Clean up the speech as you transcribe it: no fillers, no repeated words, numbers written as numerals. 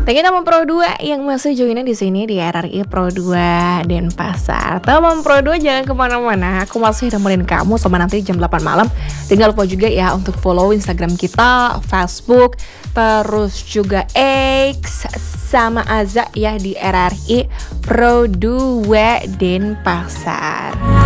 Thank you teman Pro 2 yang masih joinnya di sini di RRI Pro 2 Denpasar. Teman Pro 2 jangan kemana-mana, aku masih nemenin kamu sama nanti jam 8 malam. Dan jangan lupa juga ya untuk follow Instagram kita, Facebook, terus juga X sama Aza ya di RRI Pro 2 Denpasar.